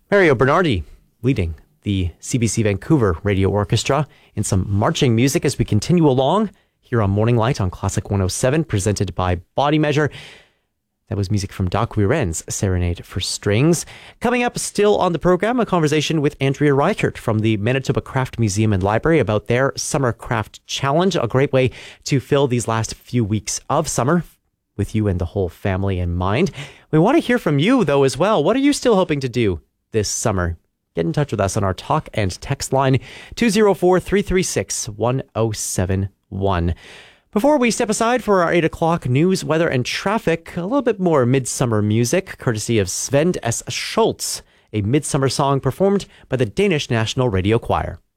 Mario Bernardi leading the CBC Vancouver Radio Orchestra in some marching music as we continue along here on Morning Light on Classic 107, presented by Body Measure. That was music from Doc Guiren's Serenade for Strings. Coming up still on the program, a conversation with Andrea Reichert from the Manitoba Craft Museum and Library about their Summer Craft Challenge, a great way to fill these last few weeks of summer with you and the whole family in mind. We want to hear from you, though, as well. What are you still hoping to do this summer? Get in touch with us on our talk and text line 204-336-1071. Before we step aside for our 8 o'clock news, weather, and traffic, a little bit more midsummer music, courtesy of Sven S. Schultz, a midsummer song performed by the Danish National Radio Choir.